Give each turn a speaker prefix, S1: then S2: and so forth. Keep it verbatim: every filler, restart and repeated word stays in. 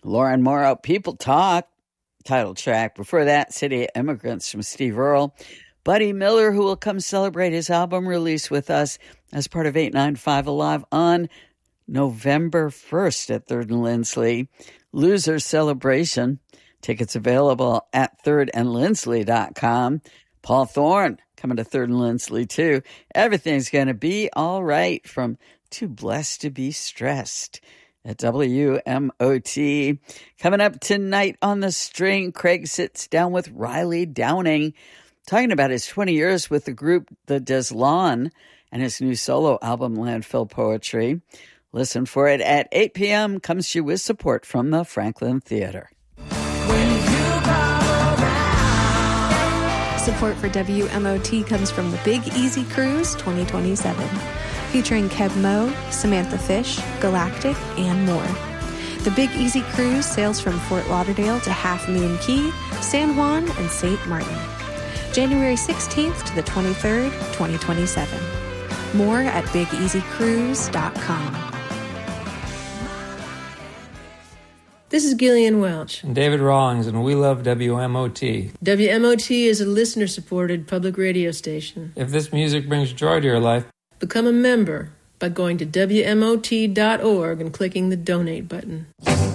S1: Lauren Morrow, People Talk, title track. Before that, City of Immigrants from Steve Earle. Buddy Miller, who will come celebrate his album release with us as part of eight ninety-five Alive on November first at third and Lindsley. Loser Celebration. Tickets available at third and lindsley dot com. Paul Thorne coming to third and Lindsley too. Everything's going to be all right from Too Blessed to Be Stressed at W M O T. Coming up tonight on the String, Craig sits down with Riley Downing, talking about his twenty years with the group The Deslawn and his new solo album, Landfill Poetry. Listen for it at eight p.m. Comes to you with support from the Franklin Theater.
S2: Support for W M O T comes from the Big Easy Cruise twenty twenty-seven, featuring Kev Moe, Samantha Fish, Galactic, and more. The Big Easy Cruise sails from Fort Lauderdale to Half Moon Cay, San Juan, and Saint Martin. January sixteenth to the twenty-third, twenty twenty-seven. More at big easy cruise dot com.
S3: This is Gillian Welch.
S4: And David Rawlings, and we love W M O T.
S3: W M O T is a listener-supported public radio station.
S4: If this music brings joy to your life,
S3: become a member by going to W M O T dot org and clicking the donate button.